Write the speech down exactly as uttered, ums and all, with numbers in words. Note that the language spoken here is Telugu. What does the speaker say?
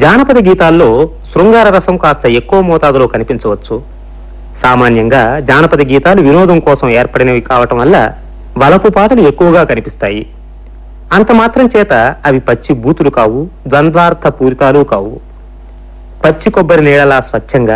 జానపద గీతాల్లో శృంగార రసం కాస్త ఎక్కువ మోతాదులో కనిపించవచ్చు. సామాన్యంగా జానపద గీతాలు వినోదం కోసం ఏర్పడినవి కావటం వల్ల వలపు పాటలు ఎక్కువగా కనిపిస్తాయి. అంత మాత్రం చేత అవి పచ్చి బూతులు కావు, ద్వంద్వార్థ పూరితాలు కావు. పచ్చి కొబ్బరి నీడలా స్వచ్ఛంగా